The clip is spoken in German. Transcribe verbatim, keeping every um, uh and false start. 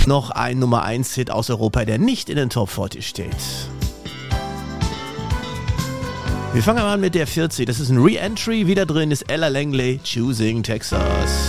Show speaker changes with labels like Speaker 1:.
Speaker 1: noch ein Nummer eins Hit aus Europa, der nicht in den Top vierzig steht. Wir fangen mal an mit der vierzig. Das ist ein Re-Entry. Wieder drin ist Ella Langley, Choosing Texas.